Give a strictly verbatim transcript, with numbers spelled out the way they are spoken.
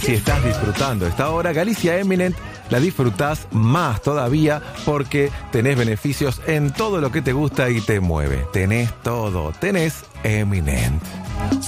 Si estás disfrutando esta hora, Galicia Eminent la disfrutás más todavía porque tenés beneficios en todo lo que te gusta y te mueve. Tenés todo, tenés Eminent.